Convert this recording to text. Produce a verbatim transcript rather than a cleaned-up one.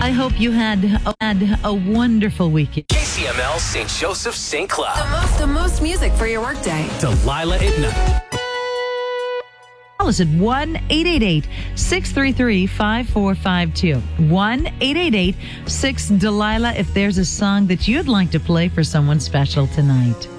I hope you had a, had a wonderful weekend. K C M L Saint Joseph Saint Cloud. The most, the most music for your workday. Delilah at night. Call us at one eight eight eight, six three three, five four five two. one eight eight eight, six Delilah if there's a song that you'd like to play for someone special tonight.